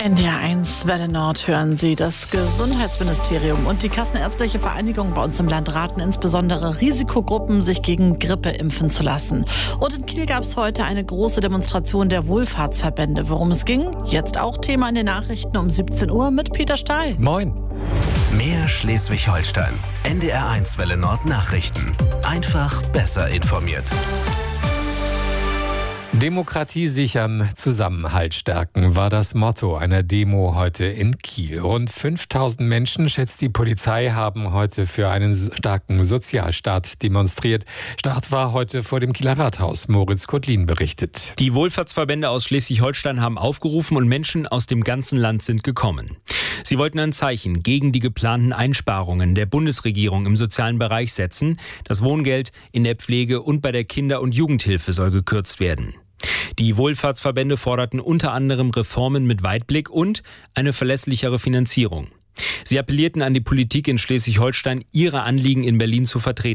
NDR1 Welle Nord hören Sie. Das Gesundheitsministerium und die Kassenärztliche Vereinigung bei uns im Land raten insbesondere Risikogruppen, sich gegen Grippe impfen zu lassen. Und in Kiel gab es heute eine große Demonstration der Wohlfahrtsverbände. Worum es ging? Jetzt auch Thema in den Nachrichten um 17 Uhr mit Peter Stahl. Moin. Mehr Schleswig-Holstein. NDR1 Welle Nord Nachrichten. Einfach besser informiert. Demokratie sichern, Zusammenhalt stärken war das Motto einer Demo heute in Kiel. Rund 5000 Menschen, schätzt die Polizei, haben heute für einen starken Sozialstaat demonstriert. Start war heute vor dem Kieler Rathaus. Moritz Kotlin berichtet. Die Wohlfahrtsverbände aus Schleswig-Holstein haben aufgerufen und Menschen aus dem ganzen Land sind gekommen. Sie wollten ein Zeichen gegen die geplanten Einsparungen der Bundesregierung im sozialen Bereich setzen. Das Wohngeld in der Pflege und bei der Kinder- und Jugendhilfe soll gekürzt werden. Die Wohlfahrtsverbände forderten unter anderem Reformen mit Weitblick und eine verlässlichere Finanzierung. Sie appellierten an die Politik in Schleswig-Holstein, ihre Anliegen in Berlin zu vertreten.